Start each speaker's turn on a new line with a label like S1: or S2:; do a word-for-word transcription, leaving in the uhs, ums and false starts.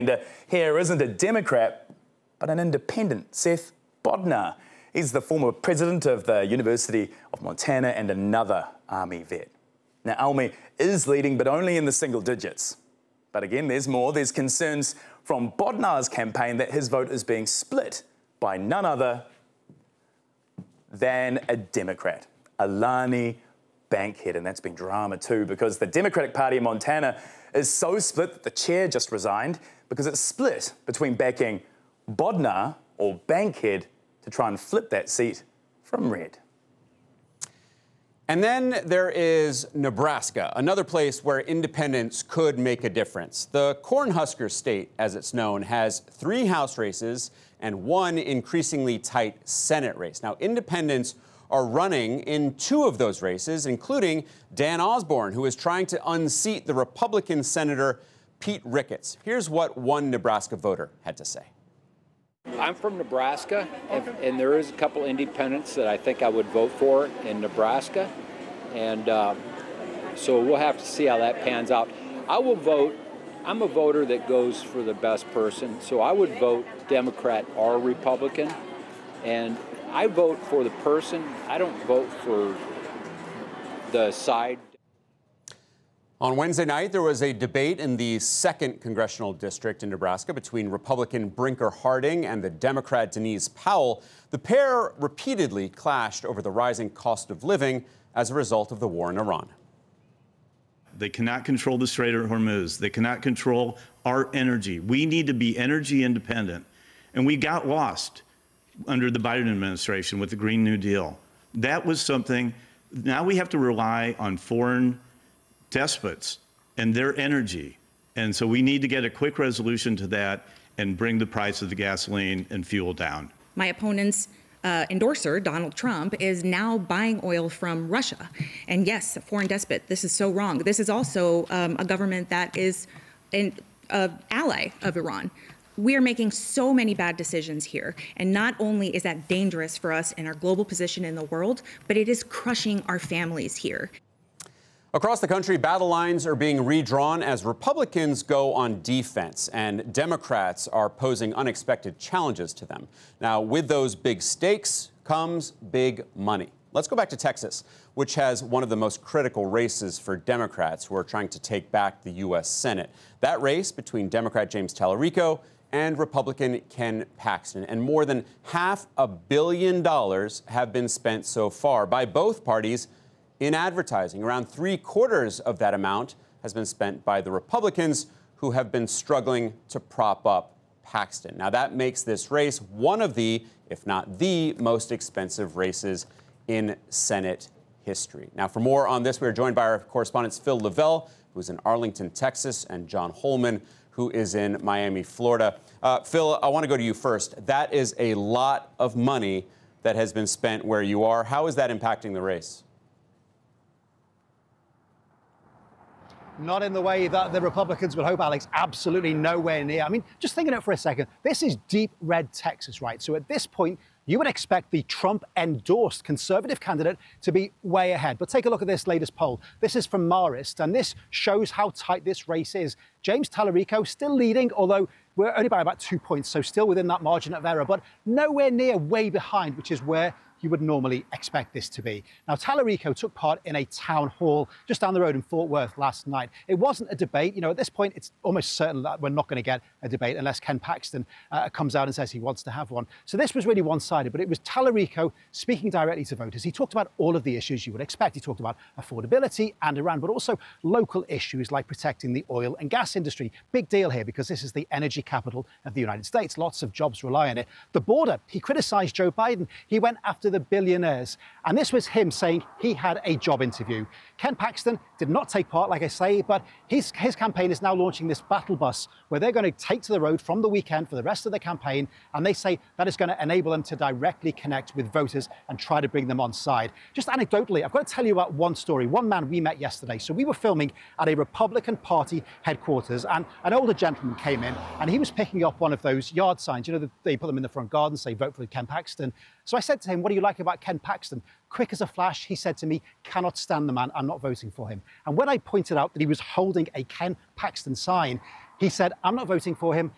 S1: Here isn't a Democrat, but an independent, Seth Bodnar. He's the former president of the University of Montana and another Army vet. Now, AUMI is leading, but only in the single digits. But again, there's more. There's concerns from Bodnar's campaign that his vote is being split by none other than a Democrat, Alani Bankhead. And that's been drama too, because the Democratic Party in Montana is so split that the chair just resigned because it's split between backing Bodnar or Bankhead to try and flip that seat from red.
S2: And then there is Nebraska, another place where independents could make a difference. The Cornhusker state, as it's known, has three House races and one increasingly tight Senate race. Now, independents are running in two of those races, including Dan Osborne, who is trying to unseat the Republican Senator Pete Ricketts. Here's what one Nebraska voter had to say.
S3: I'm from Nebraska, and, and there is a couple independents that I think I would vote for in Nebraska, and uh, so we'll have to see how that pans out. I will vote. I'm a voter that goes for the best person, so I would vote Democrat or Republican, and I vote for the person. I don't vote for the side.
S2: On Wednesday night, there was a debate in the second congressional district in Nebraska between Republican Brinker Harding and the Democrat Denise Powell. The pair repeatedly clashed over the rising cost of living as a result of the war in Iran.
S4: They cannot control the Strait of Hormuz. They cannot control our energy. We need to be energy independent. And we got lost under the Biden administration with the Green New Deal. That was something. Now we have to rely on foreign despots and their energy. And so we need to get a quick resolution to that and bring the price of the gasoline and fuel down.
S5: My opponent's uh, endorser, Donald Trump, is now buying oil from Russia. And yes, a foreign despot. This is so wrong. This is also um, a government that is an uh, ally of Iran. We are making so many bad decisions here. And not only is that dangerous for us and our global position in the world, but it is crushing our families here.
S2: Across the country, battle lines are being redrawn as Republicans go on defense, and Democrats are posing unexpected challenges to them. Now, with those big stakes comes big money. Let's go back to Texas, which has one of the most critical races for Democrats who are trying to take back the U S Senate. That race between Democrat James Talarico and Republican Ken Paxton. And more than half a billion dollars have been spent so far by both parties in advertising. Around three quarters of that amount has been spent by the Republicans, who have been struggling to prop up Paxton. Now, that makes this race one of the, if not the, most expensive races in Senate history. Now, for more on this, we are joined by our correspondents Phil Lavelle, who's in Arlington, Texas, and John Holman, who is in Miami, Florida. Uh, Phil, I want to go to you first. That is a lot of money that has been spent where you are. How is that impacting the race?
S6: Not in the way that the Republicans would hope, Alex. Absolutely nowhere near. I mean, just thinking it for a second, this is deep red Texas, right? So at this point, you would expect the Trump-endorsed conservative candidate to be way ahead. But take a look at this latest poll. This is from Marist, and this shows how tight this race is. James Talarico still leading, although we're only by about two points, so still within that margin of error, but nowhere near way behind, which is where you would normally expect this to be. Now, Talarico took part in a town hall just down the road in Fort Worth last night. It wasn't a debate. You know, at this point, it's almost certain that we're not going to get a debate unless Ken Paxton uh, comes out and says he wants to have one. So this was really one-sided, but it was Talarico speaking directly to voters. He talked about all of the issues you would expect. He talked about affordability and Iran, but also local issues like protecting the oil and gas industry. Big deal here because this is the energy capital of the United States. Lots of jobs rely on it. The border, he criticized Joe Biden. He went after the billionaires. And this was him saying he had a job interview. Ken Paxton did not take part, like I say, but his, his campaign is now launching this battle bus where they're going to take to the road from the weekend for the rest of the campaign. And they say that is going to enable them to directly connect with voters and try to bring them on side. Just anecdotally, I've got to tell you about one story. One man we met yesterday. So we were filming at a Republican Party headquarters, and an older gentleman came in and he was picking up one of those yard signs. You know, they put them in the front garden, say vote for Ken Paxton. So I said to him, what do you like about Ken Paxton? Quick as a flash, he said to me, cannot stand the man, I'm not voting for him. And when I pointed out that he was holding a Ken Paxton sign, he said, I'm not voting for him